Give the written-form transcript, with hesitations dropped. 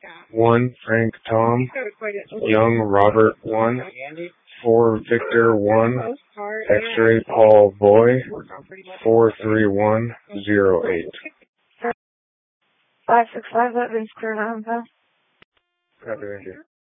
1 Frank Tom, Young Robert 1, 4 Victor 1, X-ray Paul Boy, 43108. 565, that is clear now, Copy, thank you.